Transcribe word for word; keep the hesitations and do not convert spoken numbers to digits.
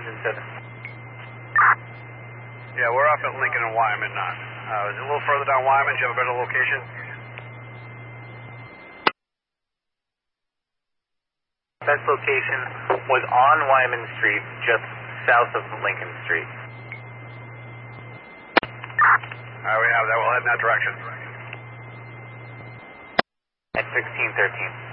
engine seven. Yeah, we're off at Lincoln and Wyman. Uh, uh, a little further down Wyman, do you have a better location? Best location was on Wyman Street, just south of Lincoln Street. Alright, we have that. We'll head in that direction. At sixteen thirteen.